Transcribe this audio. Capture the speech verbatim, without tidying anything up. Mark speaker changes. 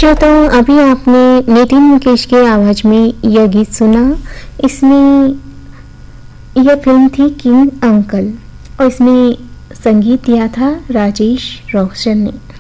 Speaker 1: श्रोताओं, अभी आपने नितिन मुकेश की आवाज में यह गीत सुना। इसमें यह फिल्म थी किंग अंकल और इसमें संगीत दिया था राजेश रोशन ने।